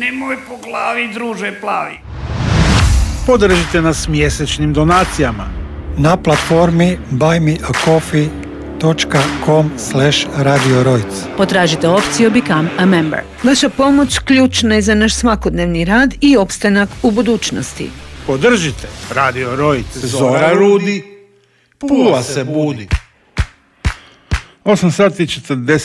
Nemoj po glavi, druže plavi. Podržite nas mjesečnim donacijama na platformi buymeacoffee.com/Radio Rojc. Potražite opciju Become a Member. Vaša pomoć ključna je za naš svakodnevni rad i opstanak u budućnosti. Podržite Radio Rojc. Zora rudi, Pula se budi. 8 sati 40